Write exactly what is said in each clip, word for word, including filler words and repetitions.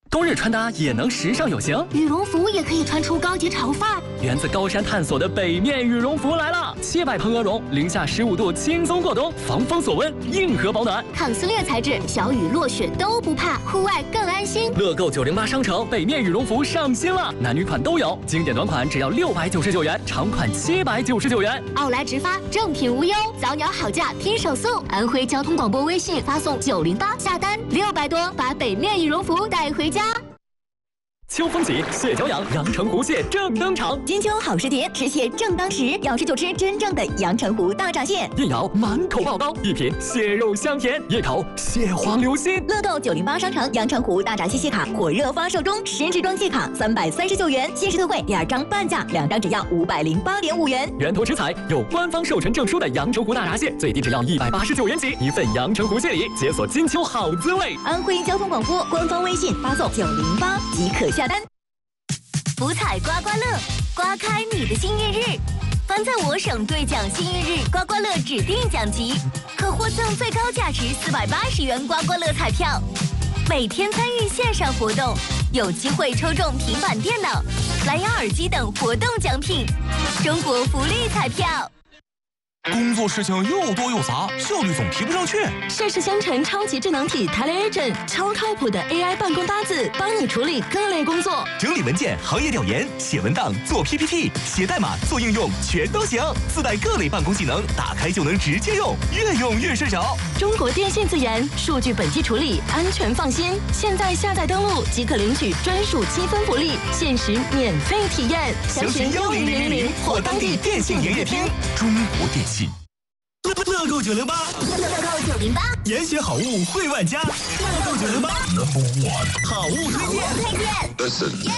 冬日穿搭也能时尚有型， 羽绒服也可以穿出高级潮范儿。 源自高山探索的北面羽绒服来了，七百蓬鹅绒，零下十五度轻松过冬，防风锁温，硬核保暖， 抗撕裂材质，小雨落雪都不怕，户外更安心。 乐购九零八商城北面羽绒服上新了，男女款都有，经典短款只要六百九十九元，长款七百九十九元。 奥莱直发，正品无忧，早鸟好价听手速。安徽交通广播微信发送九零八下单六百多，把北面羽绒服带回家。 秋风起，蟹脚痒，阳澄湖蟹正登场。 金秋好时节，吃蟹正当时，要吃就吃真正的阳澄湖大闸蟹。 一咬满口爆刀，一品蟹肉香甜，一口蟹黄流心。 乐购九零八商城阳澄湖大闸蟹蟹卡火热发售中，十支装蟹卡三百三十九元，限时特惠，第二张半价，两张只要五百零八点五元。 源头食材有官方授权证书的阳澄湖大闸蟹，最低只要一百八十九元起，一份阳澄湖蟹礼，解锁金秋好滋味。 安徽交通广播官方微信发送九零八即可下单。 福彩刮刮乐，刮开你的幸运日。凡在我省兑奖幸运日刮刮乐指定奖级，可获赠最高价值四百八十元刮刮乐彩票。每天参与线上活动，有机会抽中平板电脑、蓝牙耳机等活动奖品。中国福利彩票。 工作事情又多又杂，效率总提不上去。 盛世香城超级智能体 TeleAgent， 超靠谱的 A I 办公搭子，帮你处理各类工作， 整理文件、行业调研、写文档、做 P P T、写代码、做应用，全都行。自带各类办公技能，打开就能直接用，越用越顺手。 中国电信自研，数据本地处理，安全放心。现在下载登录即可领取专属积分福利，限时免费体验。 详询幺零零零零或当地电信营业厅。中国电信。 乐购九零八， 乐购九零八， 严选好物惠万家。乐购九零八 ，Number One， 好物推荐。 推荐。Listen。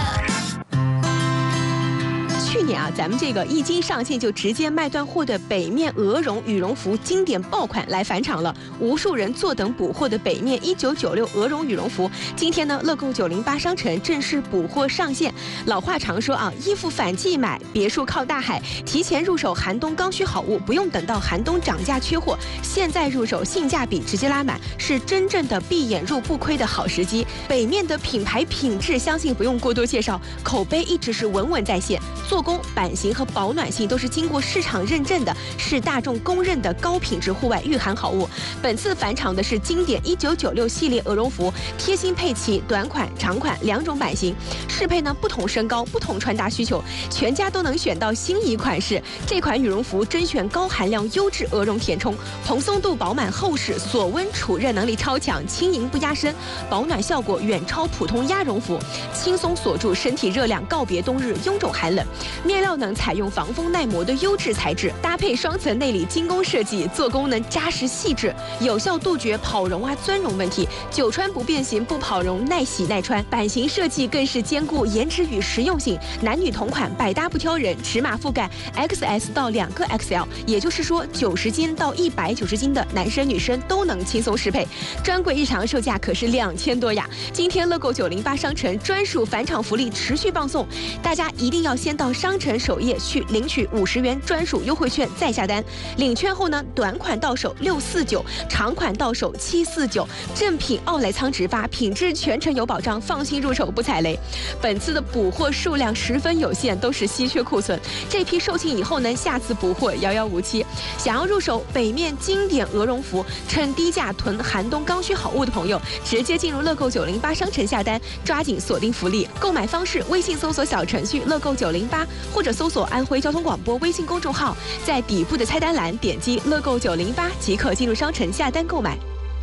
去年啊，咱们这个一经上线就直接卖断货的北面鹅绒羽绒服经典爆款来返场了，无数人坐等补货的北面一九九六鹅绒羽绒服，今天呢，乐购九零八商城正式补货上线。老话常说啊，衣服反季买，别墅靠大海，提前入手寒冬刚需好物，不用等到寒冬涨价缺货，现在入手性价比直接拉满，是真正的闭眼入不亏的好时机。北面的品牌品质，相信不用过多介绍，口碑一直是稳稳在线，做工、版型和保暖性都是经过市场认证的，是大众公认的高品质户外御寒好物。本次返场的是经典一九九六系列鹅绒服，贴心配齐短款、长款两种版型，适配呢不同身高、不同穿搭需求，全家都能选到心仪款式。这款羽绒服甄选高含量优质鹅绒填充，蓬松度饱满厚实，锁温储热能力超强，轻盈不压身，保暖效果远超普通鸭绒服，轻松锁住身体热量，告别冬日臃肿寒冷。面料呢采用防风耐磨的优质材质，搭配双层内里精工设计，做工呢扎实细致，有效杜绝跑绒啊钻绒问题，久穿不变形不跑绒，耐洗耐穿。版型设计更是兼顾颜值与实用性，男女同款，百搭不挑人，尺码覆盖 X S 到两个 X L， 也就是说九十斤到一百九十斤的男生女生都能轻松适配。专柜日常售价可是两千多呀！今天乐购九零八商城专属返场福利持续放送，大家一定要先到商城首页去领取五十元专属优惠券再下单。领券后呢，短款到手六四九，长款到手七四九，正品奥莱仓直发，品质全程有保障，放心入手不踩雷。本次的补货数量十分有限，都是稀缺库存，这批售罄以后呢，下次补货遥遥无期。想要入手北面经典鹅绒服，趁低价囤寒冬刚需好物的朋友，直接进入乐购九零八商城下单，抓紧锁定福利。购买方式：微信搜索小程序乐购九零八，或者搜索安徽交通广播微信公众号，在底部的菜单栏点击乐购九零八即可进入商城下单购买。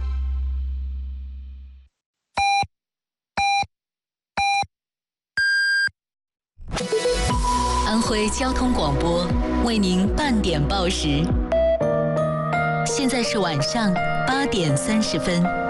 安徽交通广播为您半点报时，现在是晚上八点三十分。